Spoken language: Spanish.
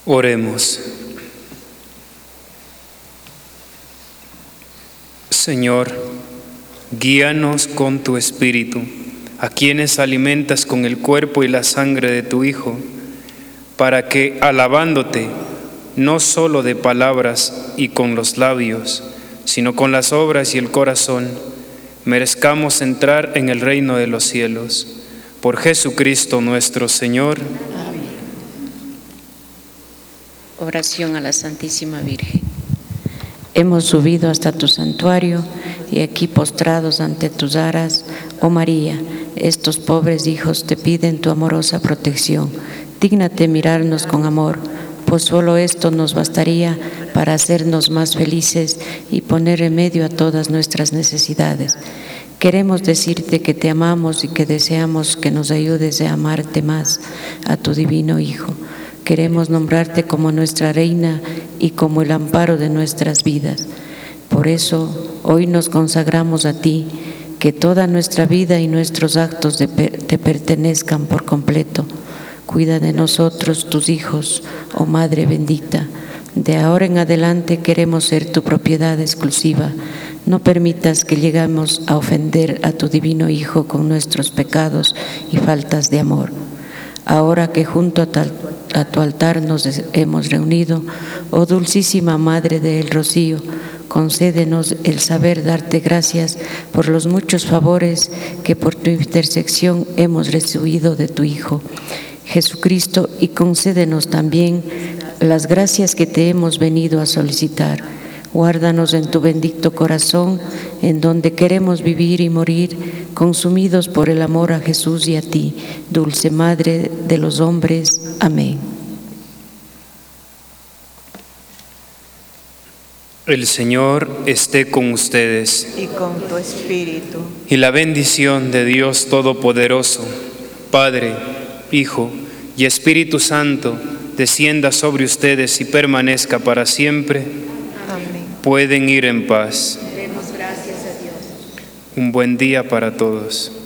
Oremos. Señor, guíanos con tu Espíritu, a quienes alimentas con el cuerpo y la sangre de tu Hijo, para que, alabándote, no solo de palabras y con los labios, sino con las obras y el corazón, merezcamos entrar en el reino de los cielos. Por Jesucristo nuestro Señor. Oración a la Santísima Virgen. Hemos subido hasta tu santuario y aquí postrados ante tus aras, oh María, estos pobres hijos te piden tu amorosa protección. Dígnate mirarnos con amor, pues solo esto nos bastaría para hacernos más felices y poner remedio a todas nuestras necesidades. Queremos decirte que te amamos y que deseamos que nos ayudes a amarte más, a tu divino Hijo. Queremos nombrarte como nuestra Reina y como el amparo de nuestras vidas. Por eso, hoy nos consagramos a ti, que toda nuestra vida y nuestros actos te pertenezcan por completo. Cuida de nosotros, tus hijos, oh Madre bendita. De ahora en adelante queremos ser tu propiedad exclusiva. No permitas que lleguemos a ofender a tu divino Hijo con nuestros pecados y faltas de amor. Ahora que junto a tu altar nos hemos reunido, oh dulcísima Madre del Rocío, concédenos el saber darte gracias por los muchos favores que por tu intercesión hemos recibido de tu Hijo Jesucristo, y concédenos también las gracias que te hemos venido a solicitar. Guárdanos en tu bendito corazón, en donde queremos vivir y morir, consumidos por el amor a Jesús y a ti, dulce Madre de los hombres. Amén. El Señor esté con ustedes. Y con tu espíritu. Y la bendición de Dios Todopoderoso, Padre, Hijo y Espíritu Santo, descienda sobre ustedes y permanezca para siempre. Amén. Pueden ir en paz. Demos gracias a Dios. Un buen día para todos.